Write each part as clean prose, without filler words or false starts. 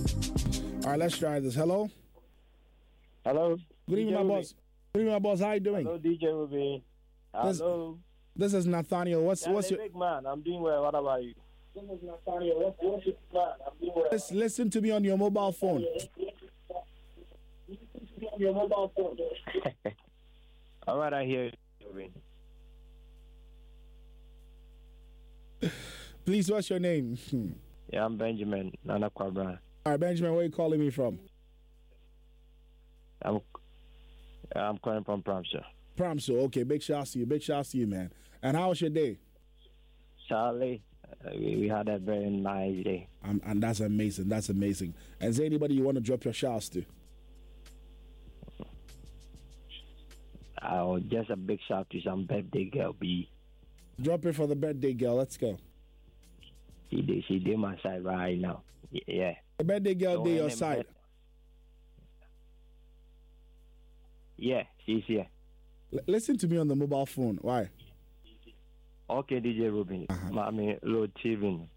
All right, let's try this. Hello. Hello. Good evening, my boss. Good evening, my boss. How you doing? Hello, DJ Ruby. Hello. This is Nathaniel. What's your big man? I'm doing well. What about you? This is Nathaniel. What's your man? I'm doing well. Listen to me on your mobile phone. Your mobile phone. All right, I hear you. Please, what's your name? Yeah, I'm Benjamin Nana Kwabra. All right, Benjamin, where are you calling me from? I'm calling from Pramso. Pramso, okay. Big shout to you. Big shout to you, man. And how was your day? Charlie, we had a very nice day. And that's amazing. That's amazing. And is there anybody you want to drop your shouts to? Just a big shout to some birthday girl, B. Drop it for the birthday girl. Let's go. She did my side right now. Yeah. The birthday girl did your side. Yeah, she's here. Listen to me on the mobile phone. Why? Okay, DJ Rubin. Mommy, Lord Steven.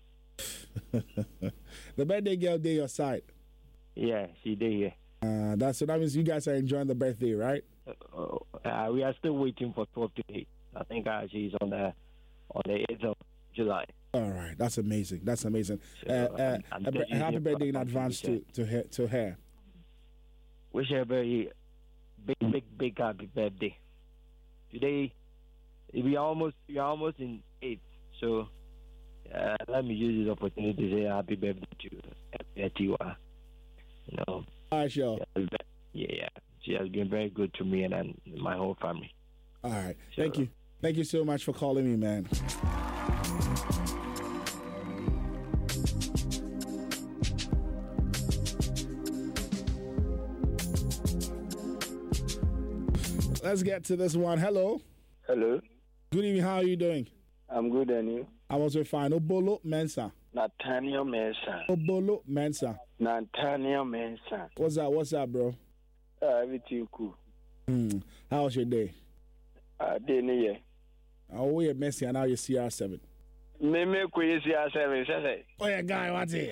The birthday girl did your side. Yeah, she did here. So that means you guys are enjoying the birthday, right? We are still waiting for 12 to 8. I think she's on the 8th of July. All right, that's amazing. That's amazing. Happy birthday in advance to her. Wish her a very big happy birthday. Today we are almost in 8th, so let me use this opportunity to say happy birthday to Tiwa. You know. All right, sure. Yeah. She has been very good to me and my whole family. All right. So, Thank you so much for calling me, man. Let's get to this one. Hello. Hello. Good evening. How are you doing? I'm good, and you? I was fine. Obolo Mensa. Nathaniel Mensa. Obolo Mensa. Nathaniel Mensa. What's up, bro? Everything cool. How was your day? Day near. Oh, you're Messi and now you're CR7. Me CR7, say. Oh, yeah, guy, what's it?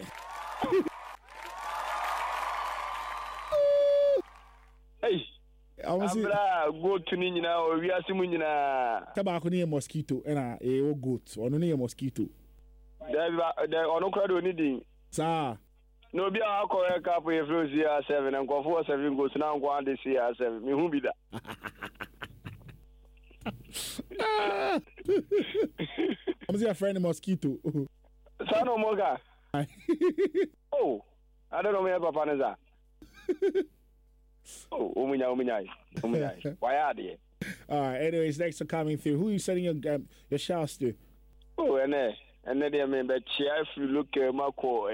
Hey. Abra go to Nina or we are Simunina. Tobacco near mosquito and a goat or no mosquito. There are no crowd needing. Sir. No be a correct up with CR7 and go for 7 goes now go on the CR7. Me who be that? I'm your friend mosquito. Son of Moga. Oh, I don't know where Papa Naza. Oh, Umunya. Why are they? All right. Anyways, thanks for coming through. Who are you sending your shouts to? Oh, and then they mean, but if you look at Marco,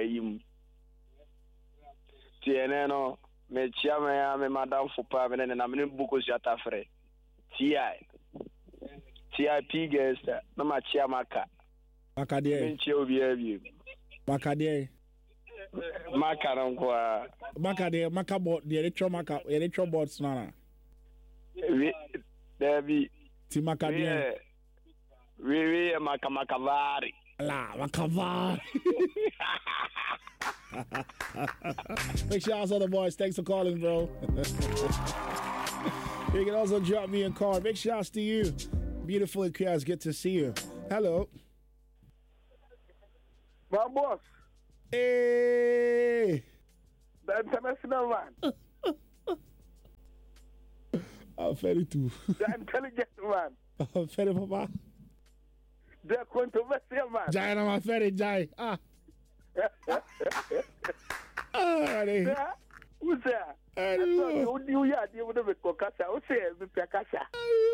TNN, me Chiama, me Madame Fupa, and I'm in Buko Jatafre. TIP guest, no Machia Maka. Macadie. Macadie. Macadie, Macabot, the electro boards, Nana. There be Timacadie. We Macamacavari. La Macavari. Make sure I saw the voice. Thanks for calling, bro. You can also drop me a card. Big shouts to you. Beautiful Equias, good to see you. Hello. My boss. Hey. The international man. I'm very too. The intelligent man. I'm very papa. The controversial man. Jai, I'm very Jai. Who's there? You are the one with Kokasa. Who's there with Kakasa?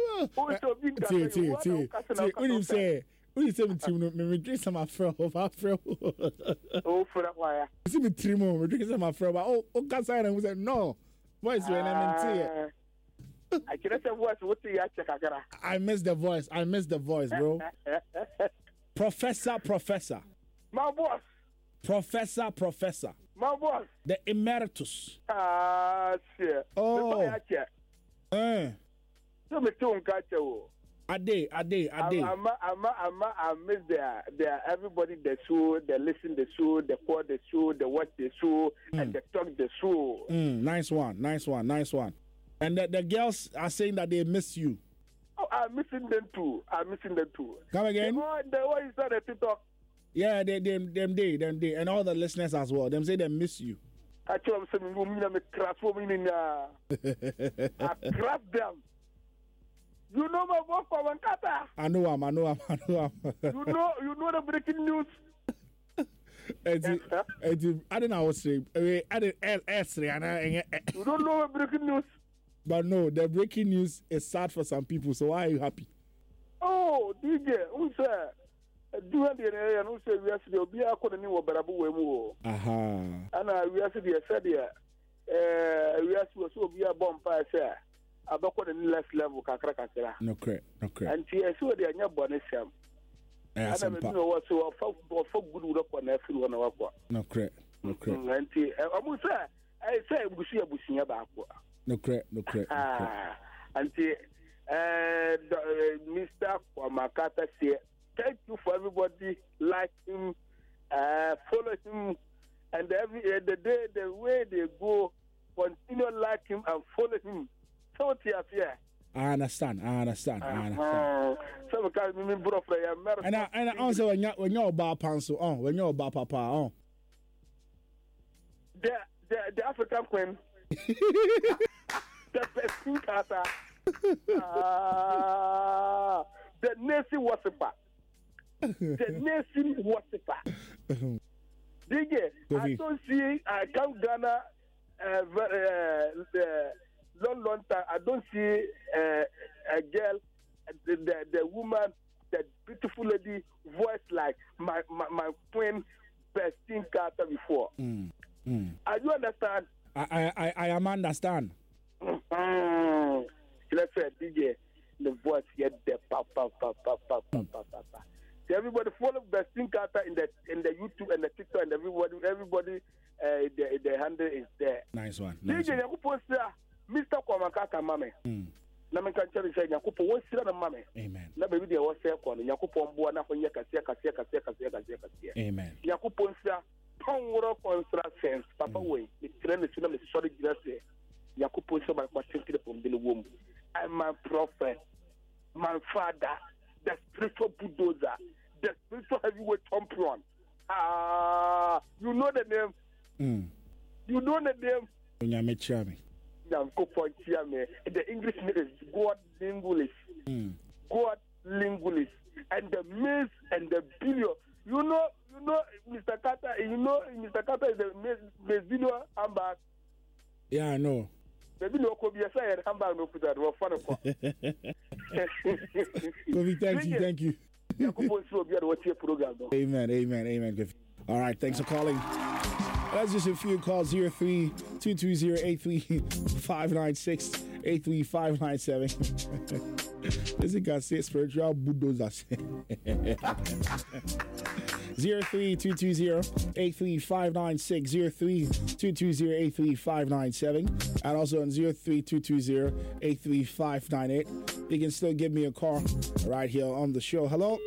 What you say me trim me drink some afro over afro. Oh, for a while. See me trim me drink some afro. Oh, Kasa and we said no. Voice when I'm I can't say what you are checking. I miss the voice, bro. Professor. My boss. Professor. My boss. The emeritus. Shit. Oh. So me too catch you. I miss their everybody the show, they listen the show, they call the show, they watch the show, and they talk the show. Nice one. And the girls are saying that they miss you. Oh, I'm missing them too. Come again? The one you saw the TikTok. Yeah, them day, and all the listeners as well. Them say they miss you. Actually, I'm saying, I crash them. You know my work for Wankata. I know him. You know the breaking news. I don't know what to say. You don't know the breaking news. But no, the breaking news is sad for some people. So why are you happy? Oh, DJ, who said? Do you know who said we have to be a corner new Barabu Wemo? Aha. And we have to be a sadia. We have to be a bomb fire, sir. About the last level, Kakrakakera. No correct. And I saw the Anya Bonesium. And I don't know what so for good look on every one of our. No correct. And I say, we see a bushing about. No correct. And Mr. Kwamakata said, thank you for everybody like him, follow him, and the day, the way they go, continue like him and follow him. So I understand. So because me bro for ya and I also when you're about panso when you're about papa the African queen the best kata the nation worshiper DJ, I don't see I come Ghana long time. I don't see a girl, the woman, the beautiful lady voice like my friend Bestin Carter before. Are you understand? I am understand. Let's say DJ, the voice get there, pa. So everybody follow Bestin Carter in the YouTube and the TikTok and everybody the handle is there. Nice one. DJ, you post Mr. Kwamakaka mame. Na me kan chere say Nyakupo won sira na mame. Amen. Na baby dey wo say ko no Nyakupo mbo na kwanya kasia. Amen. Nyakupo sira pon constructions papa way. Me train me sina me sorry gira say. Nyakupo so my question to the pombe no wom. I'm my prophet, my father, the spiritual bulldozer, the spiritual heavyweight champion. You know the name. You know the name. Onyamechami. The English name is God Linguist. God Linguist. And the miss and the billion. You know, Mr. Carter, Mr. Carter is the miss billion handbag. Yeah, I know. The billion could be a side handbag no put that was fun. Thank you. Amen. All right, thanks for calling. That's just a few calls. 03-220-83596, 83597. This guy says spiritual bulldozer. 03-220-83596, 03-220-83597, and also on 03-220-83598. You can still give me a call right here on the show. Hello?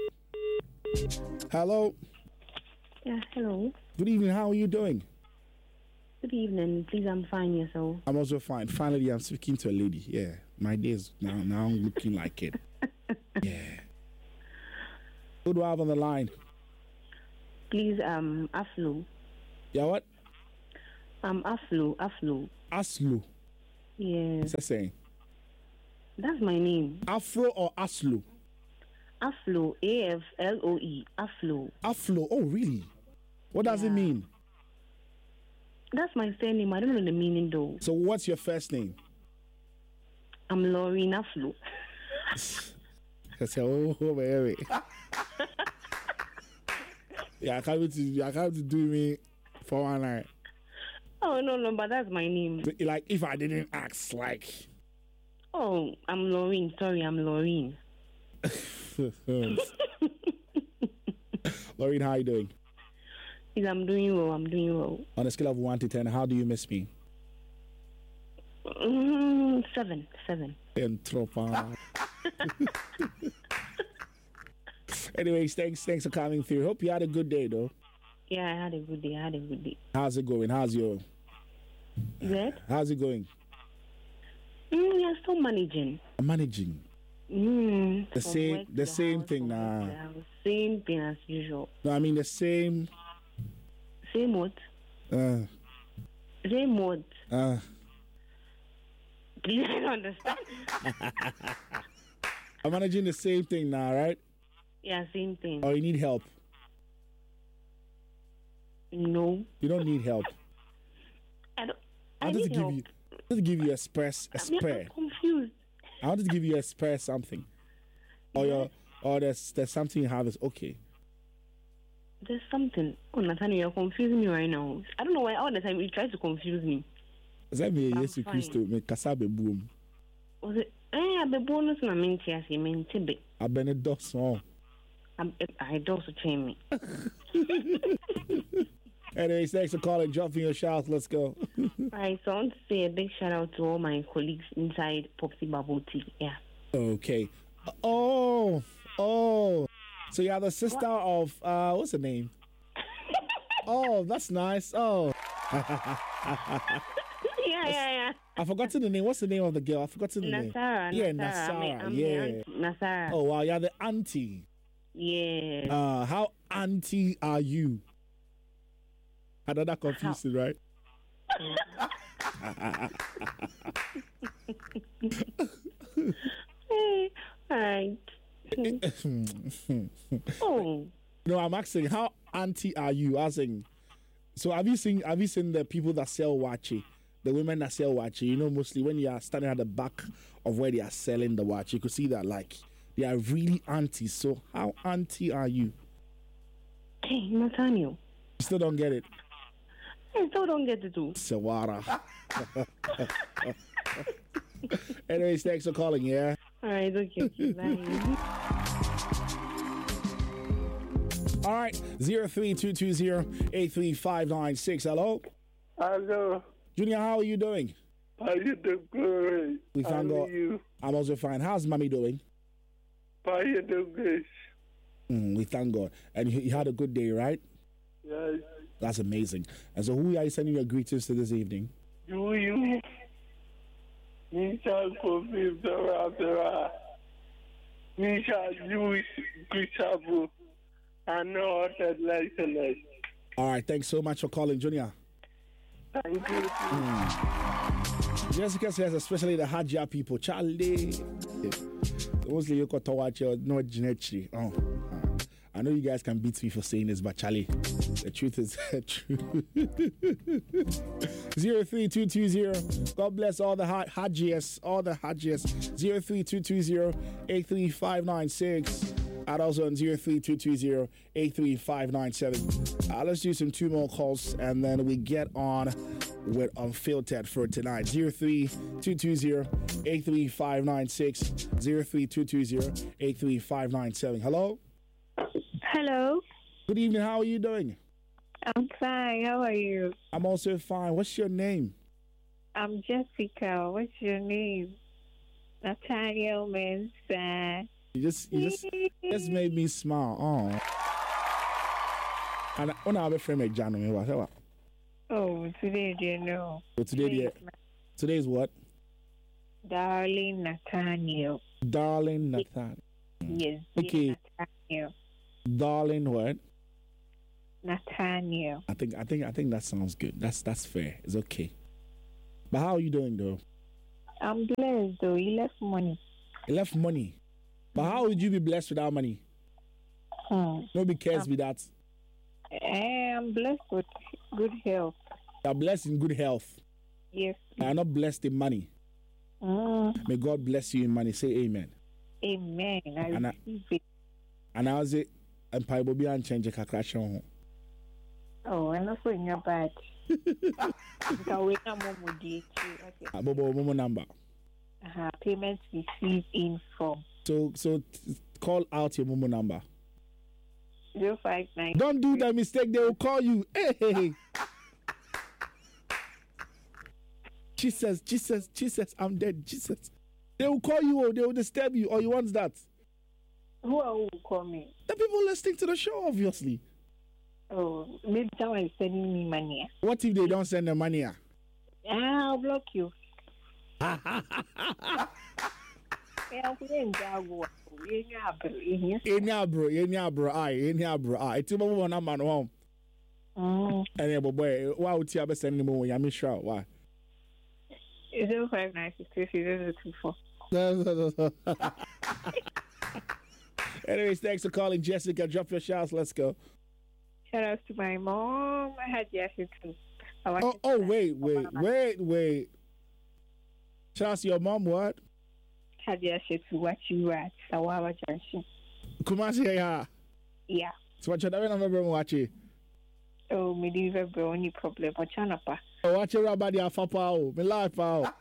Yeah, hello. Good evening. How are you doing? Good evening. Please, I'm fine. Yourself? I'm also fine. Finally, I'm speaking to a lady. Yeah, my days now I'm looking like it. Yeah. Who do I have on the line? Please, Aflo. Yeah, what? Aflo. Aslu. Yes. What's that saying? That's my name. Afro or Aslu? Aflo. AFLOE. Aflo. Aflo. Oh, really? What does it mean? That's my surname. I don't know the meaning though. So what's your first name? I'm Laureen Aflo. I said, oh, wait. Yeah, I can't to do me for one night. Oh, no, but that's my name. Like, if I didn't ask, like... Oh, I'm Laureen. Sorry, I'm Laureen. Laureen, how are you doing? I'm doing well. On a scale of 1 to 10, how do you miss me? 7. Entropa. Anyways, thanks for coming through. Hope you had a good day, though. Yeah, I had a good day. How's it going? How's it going? We are still managing. The same thing now. Same thing as usual. No, I mean the same. Same what? Same what? Please, I don't understand. I'm managing the same thing now, right? Yeah, same thing. Or you need help? No. You don't need help. I need help. Just give you a spare. I'm confused. I wanted to give you a spare something. Or there's something you have is okay. There's something. Oh, Nathaniel, you're confusing me right now. I don't know why all the time you try to confuse me. That me Jesus Christ me kasabe boom. Was it? The bonus na minti as you mean tibe. I been a dog song. I don't change me. Anyways, thanks for calling. Jump in your shout. Let's go. Right, so I want to say a big shout out to all my colleagues inside Popsy Bubble Tea. Yeah. Okay. Oh. So you are the sister of what's her name? Oh, that's nice. Oh. Yeah. I forgot the name. What's the name of the girl? I forgot the name. Nasara. Yeah, Nasara. Yeah. Nasara. Oh wow, you're the auntie. Yeah. How auntie are you? Another confusing, right? Right. Oh. No, I'm asking how auntie are you? Asking. So have you seen the people that sell wachi? The women that sell wachi, you know, mostly when you are standing at the back of where they are selling the wachi, you could see that like they are really aunties. So how auntie are you? Hey, Nathaniel. You still don't get it? I still don't get it too. Sawara. Anyways, thanks for calling, yeah? Alright, okay. Bye. All right, 03-220-83596. Hello? Hello. Junior, how are you doing? How you doing? Good. We thank God. I'm also fine. How's mommy doing? How you doing, good? We thank God. And you had a good day, right? Yes. That's amazing. And so who are you sending your greetings to this evening? You. Nisha Kofi Zara. Nisha Jewish Grishabu. I know that license. All right, thanks so much for calling, Junior. Thank you. Jessica says, especially the Hajia people, Charlie. Mostly you got to watch your no genetic. I know you guys can beat me for saying this, but Charlie, the truth is true. 03220. God bless all the Hajias, 03220-83596. And also on 03220-83597. Let's do some 2 more calls and then we get on with Unfiltered for tonight. 03220-83596. 03220-83597. Hello? Hello. Good evening. How are you doing? I'm fine. How are you? I'm also fine. What's your name? I'm Jessica. What's your name? Nathaniel Mensah. You just made me smile. Oh. And when I have a friend like John, what? Oh, today do you know? So today is what? Darling Nathaniel. Darling Nathaniel. Yes. Okay. Nathaniel. Darling what? Nathaniel. I think that sounds good. That's fair. It's okay. But how are you doing though? I'm blessed though. You left money. You left money. But how would you be blessed without money? Nobody cares with that. I'm blessed with good health. You're blessed in good health. Yes. I'm not blessed in money. May God bless you in money. Say amen. Amen. I receive it. And I was it. And Bible be and change a crash on. Oh, I'm not going your bad. Momo number. Payment received in form. So call out your Momo number. 059. Don't do that mistake. They will call you. Hey. Jesus, I'm dead. Jesus. They will call you or they will disturb you. Or you want that? Who call me? The people listening to the show, obviously. Oh, maybe someone is sending me money. What if they don't send the money? I'll block you. Yeah, bro. Aye. It's about one man home. And yeah, boy, why would you ever send him when I'm sure? Why? 0596 Anyways, thanks for calling, Jessica. Drop your shouts. Let's go. Shout out to my mom. I had Yashu too. Wait. Shout out to your mom. What? Had Yashu to watch you at Sawawa Junction. Kumasi, Yeah. So what you doing? Watch it. Oh, me deliver bro. Any problem? Or Chanapa. Oh, watch your rabbi, dear Fapa. Me life out.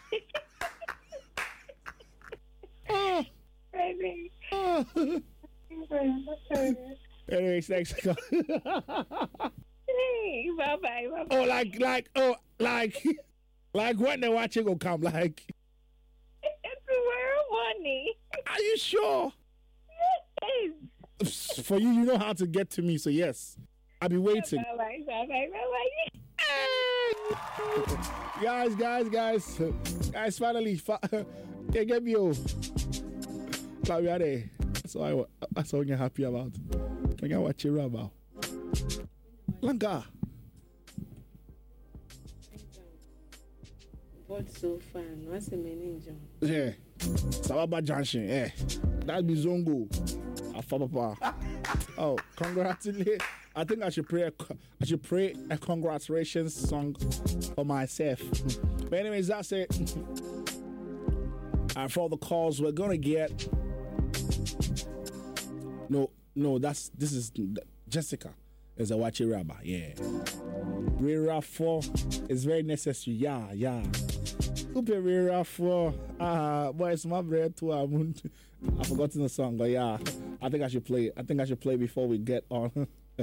Anyways, thanks. Hey, bye. Oh, like when the watching will come, like. It's where money. Are you sure? Yes. For you know how to get to me, so yes. I'll be waiting. Bye. Guys, finally, they get me over. Like we are there. That's all you're happy about. Can you watch it about? Langa. What's so fun? What's the meaning, John? Yeah. Sababa Junction, yeah. That'd be Zongo. Afabapa. Oh, congratulations. I think I should pray a congratulations song for myself. But anyways, that's it. For all the calls we're gonna get. No, this is Jessica. Is a Wachi Rabba, yeah. Rira 4 is very necessary, yeah. Who pay Rira 4? Boy, it's my bread too. I've forgotten the song, but yeah, I think I should play it. I think I should play before we get on.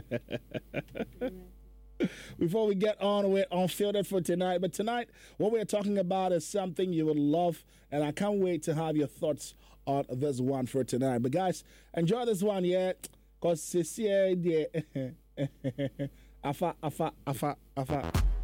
Before we get on with Unfiltered for tonight. But tonight, what we're talking about is something you would love, and I can't wait to have your thoughts on this one for tonight. But guys, enjoy this one, yeah, because it's here, yeah. Afa.